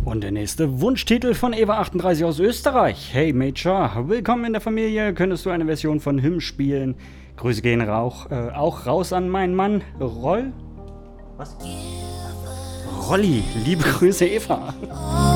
Und der nächste Wunschtitel von Eva38 aus Österreich. Hey Major, willkommen in der Familie. Könntest du eine Version von Hymn spielen? Grüße gehen auch raus an meinen Mann Rolli. Liebe Grüße, Eva.